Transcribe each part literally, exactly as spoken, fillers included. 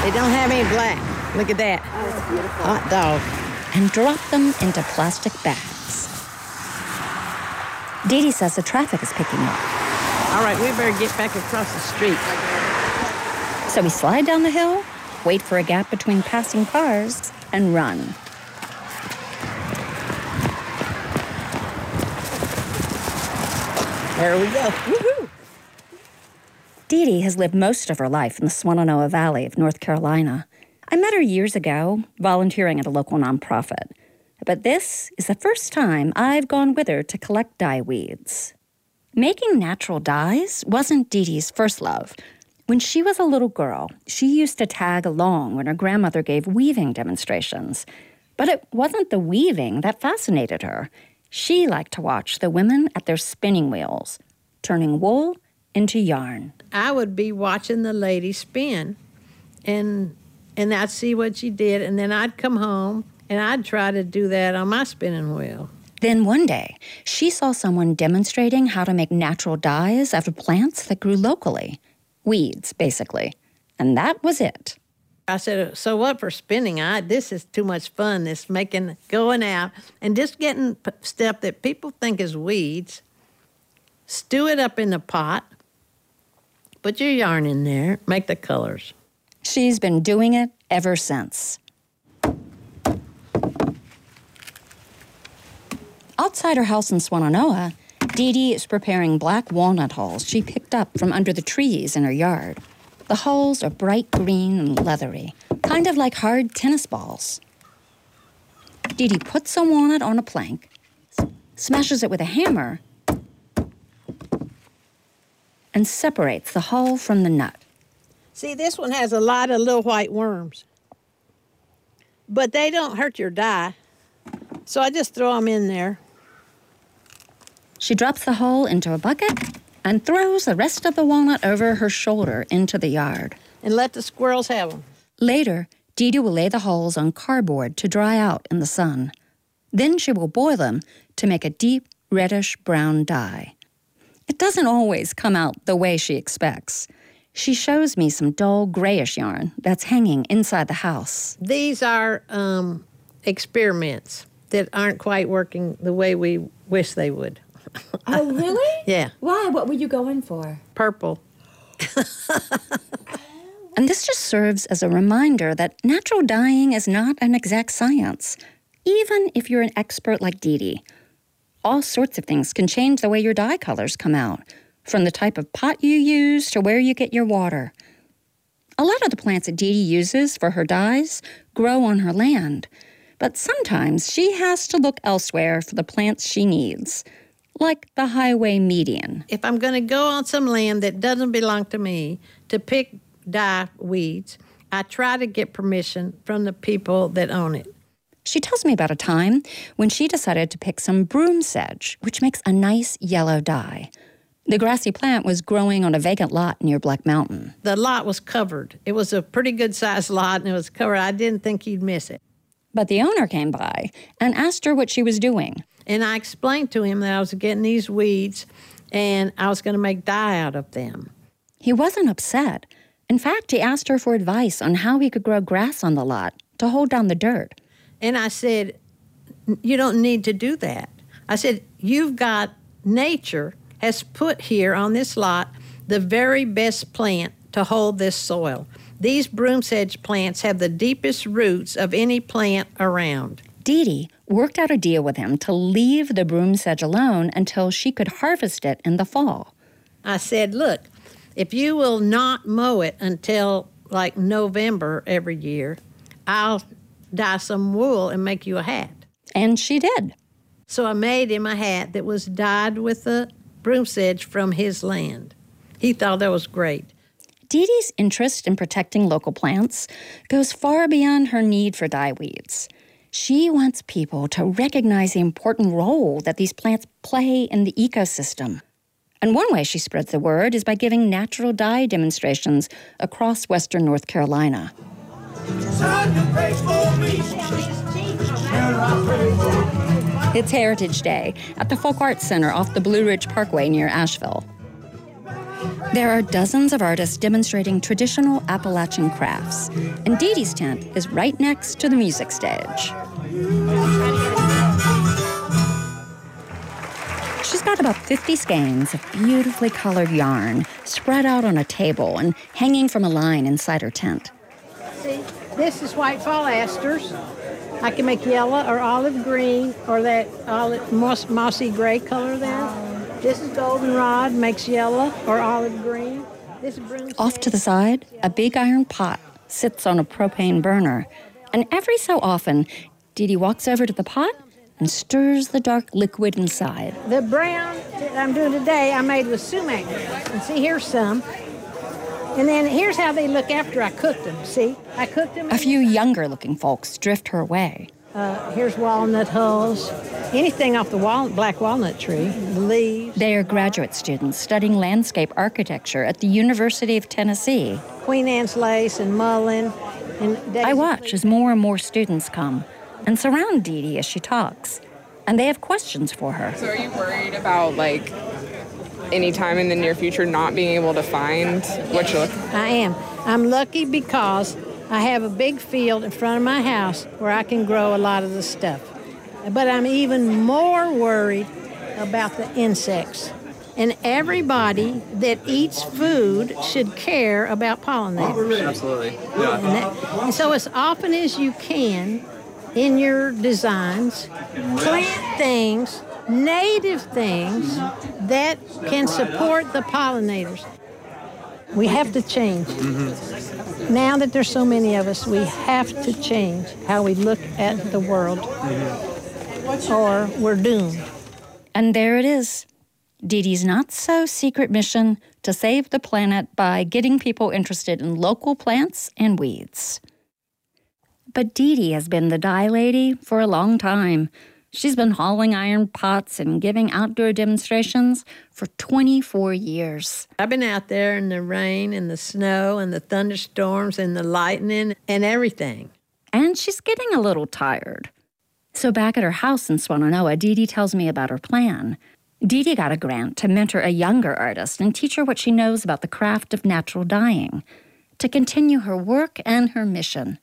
They don't have any black. Look at that. Oh, beautiful. Hot dog. And drop them into plastic bags. Dee Dee says the traffic is picking up. All right, we better get back across the street. So we slide down the hill, wait for a gap between passing cars, and run. There we go. Woohoo! Dee Dee has lived most of her life in the Swannanoa Valley of North Carolina. I met her years ago, volunteering at a local nonprofit. But this is the first time I've gone with her to collect dye weeds. Making natural dyes wasn't Dee Dee's first love. When she was a little girl, she used to tag along when her grandmother gave weaving demonstrations. But it wasn't the weaving that fascinated her. She liked to watch the women at their spinning wheels, turning wool into yarn. I would be watching the lady spin, and and I'd see what she did, and then I'd come home, and I'd try to do that on my spinning wheel. Then one day, she saw someone demonstrating how to make natural dyes out of plants that grew locally. Weeds, basically. And that was it. I said, so what for spinning? I This is too much fun, this making, going out, and just getting p- stuff that people think is weeds, stew it up in the pot, put your yarn in there, make the colors. She's been doing it ever since. Outside her house in Swannanoa, Dee Dee is preparing black walnut hulls she picked up from under the trees in her yard. The hulls are bright green and leathery, kind of like hard tennis balls. Dee Dee puts a walnut on a plank, smashes it with a hammer, and separates the hull from the nut. See, this one has a lot of little white worms, but they don't hurt your dye, so I just throw them in there. She drops the hull into a bucket and throws the rest of the walnut over her shoulder into the yard. And let the squirrels have them. Later, Dee Dee will lay the hulls on cardboard to dry out in the sun. Then she will boil them to make a deep reddish-brown dye. It doesn't always come out the way she expects. She shows me some dull grayish yarn that's hanging inside the house. These are um, experiments that aren't quite working the way we wish they would. Oh, really? Yeah. Why? What were you going for? Purple. And this just serves as a reminder that natural dyeing is not an exact science, even if you're an expert like Dee Dee. All sorts of things can change the way your dye colors come out, from the type of pot you use to where you get your water. A lot of the plants that Dee Dee uses for her dyes grow on her land, but sometimes she has to look elsewhere for the plants she needs, like the highway median. If I'm going to go on some land that doesn't belong to me to pick dye weeds, I try to get permission from the people that own it. She tells me about a time when she decided to pick some broom sedge, which makes a nice yellow dye. The grassy plant was growing on a vacant lot near Black Mountain. The lot was covered. It was a pretty good-sized lot, and it was covered. I didn't think he'd miss it. But the owner came by and asked her what she was doing. And I explained to him that I was getting these weeds, and I was going to make dye out of them. He wasn't upset. In fact, he asked her for advice on how he could grow grass on the lot to hold down the dirt. And I said, you don't need to do that. I said, you've got nature has put here on this lot the very best plant to hold this soil. These broom sedge plants have the deepest roots of any plant around. Dee Dee worked out a deal with him to leave the broom sedge alone until she could harvest it in the fall. I said, look, if you will not mow it until like November every year, I'll dye some wool and make you a hat. And she did. So I made him a hat that was dyed with the broom sedge from his land. He thought that was great. Dee Dee's interest in protecting local plants goes far beyond her need for dye weeds. She wants people to recognize the important role that these plants play in the ecosystem. And one way she spreads the word is by giving natural dye demonstrations across western North Carolina. It's Heritage Day at the Folk Arts Center off the Blue Ridge Parkway near Asheville. There are dozens of artists demonstrating traditional Appalachian crafts, and Dee Dee's tent is right next to the music stage. She's got about fifty skeins of beautifully colored yarn spread out on a table and hanging from a line inside her tent. See, this is white fall asters. I can make yellow or olive green or that olive, moss, mossy gray color there. This is goldenrod, makes yellow or olive green. This is broom Off to the side, a big iron pot sits on a propane burner, and every so often, Dee Dee walks over to the pot and stirs the dark liquid inside. The brown that I'm doing today, I made with sumac. And see, here's some. And then here's how they look after I cooked them. See, I cooked them. A few younger-looking folks drift her way. Uh, here's walnut hulls. Anything off the wal- black walnut tree, the leaves. They are graduate students studying landscape architecture at the University of Tennessee. Queen Anne's lace and mullein. And I watch as more and more students come and surround Dee Dee as she talks, and they have questions for her. So are you worried about, like, any time in the near future not being able to find what you're looking for? I am. I'm lucky because I have a big field in front of my house where I can grow a lot of the stuff. But I'm even more worried about the insects. And everybody that eats food should care about pollinators. Absolutely. Yeah. And, that, and so as often as you can in your designs, plant things, native things that can support the pollinators. We have to change. Mm-hmm. Now that there's so many of us, we have to change how we look at the world, mm-hmm. or we're doomed. And there it is. Dee Dee's not-so-secret mission to save the planet by getting people interested in local plants and weeds. But Dee Dee has been the dye lady for a long time. She's been hauling iron pots and giving outdoor demonstrations for twenty-four years. I've been out there in the rain and the snow and the thunderstorms and the lightning and everything. And she's getting a little tired. So back at her house in Swannanoa, Dee Dee tells me about her plan. Dee Dee got a grant to mentor a younger artist and teach her what she knows about the craft of natural dyeing, to continue her work and her mission.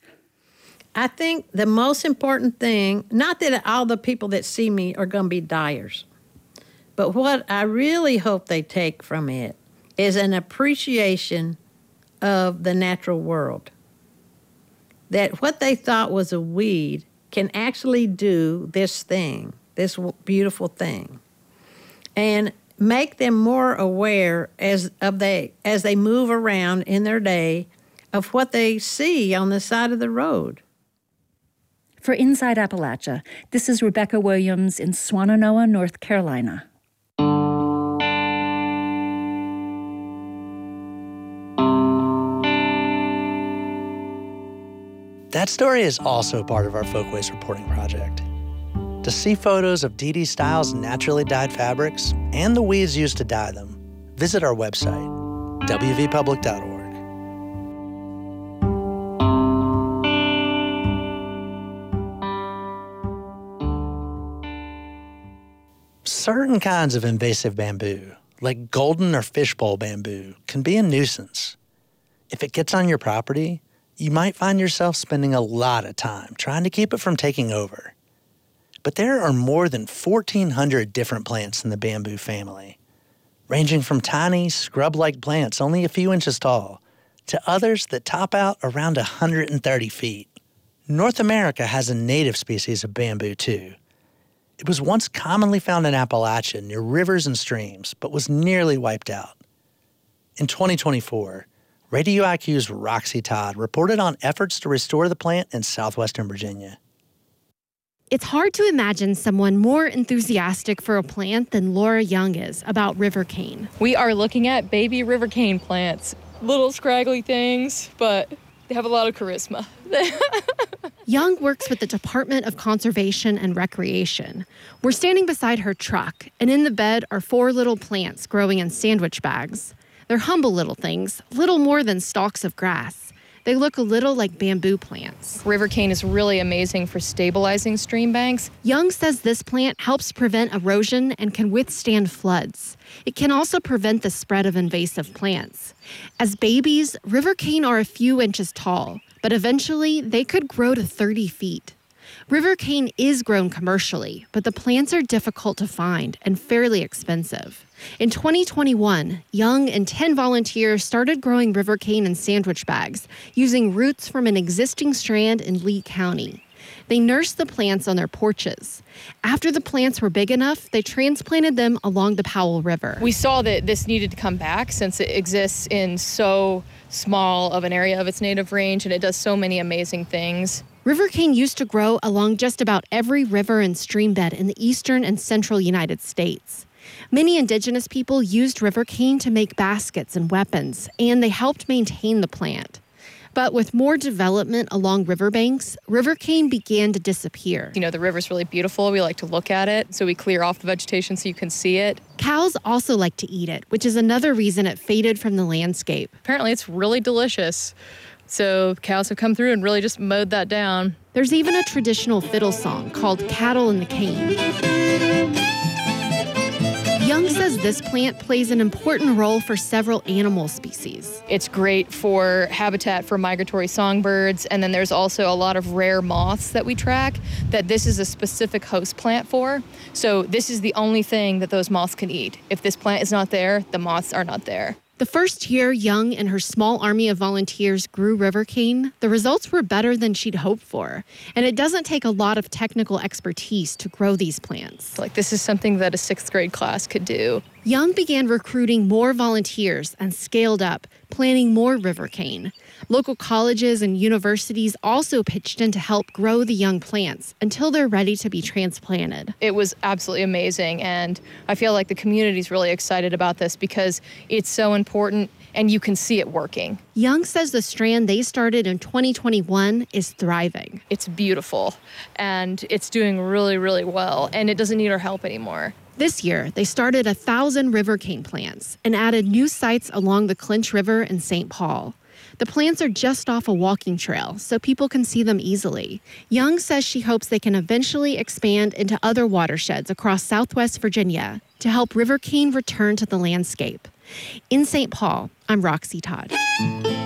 I think the most important thing, not that all the people that see me are going to be dyers, but what I really hope they take from it is an appreciation of the natural world. That what they thought was a weed can actually do this thing, this beautiful thing, and make them more aware as of they as they move around in their day of what they see on the side of the road. For Inside Appalachia, this is Rebecca Williams in Swannanoa, North Carolina. That story is also part of our Folkways reporting project. To see photos of Dee Dee Stiles' naturally dyed fabrics and the weaves used to dye them, visit our website, w v public dot org. Certain kinds of invasive bamboo, like golden or fishbowl bamboo, can be a nuisance. If it gets on your property, you might find yourself spending a lot of time trying to keep it from taking over. But there are more than fourteen hundred different plants in the bamboo family, ranging from tiny, scrub-like plants only a few inches tall to others that top out around one hundred thirty feet. North America has a native species of bamboo, too. It was once commonly found in Appalachia near rivers and streams, but was nearly wiped out. In twenty twenty-four, Radio I Q's Roxy Todd reported on efforts to restore the plant in southwestern Virginia. It's hard to imagine someone more enthusiastic for a plant than Laura Young is about river cane. We are looking at baby river cane plants. Little scraggly things, but they have a lot of charisma. Young works with the Department of Conservation and Recreation. We're standing beside her truck, and in the bed are four little plants growing in sandwich bags. They're humble little things, little more than stalks of grass. They look a little like bamboo plants. River cane is really amazing for stabilizing stream banks. Young says this plant helps prevent erosion and can withstand floods. It can also prevent the spread of invasive plants. As babies, river cane are a few inches tall, but eventually they could grow to thirty feet. River cane is grown commercially, but the plants are difficult to find and fairly expensive. In twenty twenty-one, Young and ten volunteers started growing river cane in sandwich bags, using roots from an existing strand in Lee County. They nursed the plants on their porches. After the plants were big enough, they transplanted them along the Powell River. We saw that this needed to come back since it exists in so small of an area of its native range and it does so many amazing things. River cane used to grow along just about every river and stream bed in the eastern and central United States. Many indigenous people used river cane to make baskets and weapons, and they helped maintain the plant. But with more development along riverbanks, river cane began to disappear. You know, the river's really beautiful. We like to look at it, so we clear off the vegetation so you can see it. Cows also like to eat it, which is another reason it faded from the landscape. Apparently, it's really delicious. So cows have come through and really just mowed that down. There's even a traditional fiddle song called Cattle in the Cane. Young says this plant plays an important role for several animal species. It's great for habitat for migratory songbirds, and then there's also a lot of rare moths that we track that this is a specific host plant for. So this is the only thing that those moths can eat. If this plant is not there, the moths are not there. The first year Young and her small army of volunteers grew river cane, the results were better than she'd hoped for. And it doesn't take a lot of technical expertise to grow these plants. Like, this is something that a sixth grade class could do. Young began recruiting more volunteers and scaled up, planting more river cane. Local colleges and universities also pitched in to help grow the young plants until they're ready to be transplanted. It was absolutely amazing, and I feel like the community's really excited about this because it's so important and you can see it working. Young says the strand they started in twenty twenty-one is thriving. It's beautiful, and it's doing really, really well, and it doesn't need our help anymore. This year, they started a thousand river cane plants and added new sites along the Clinch River in Saint Paul. The plants are just off a walking trail, so people can see them easily. Young says she hopes they can eventually expand into other watersheds across Southwest Virginia to help river cane return to the landscape. In Saint Paul, I'm Roxy Todd.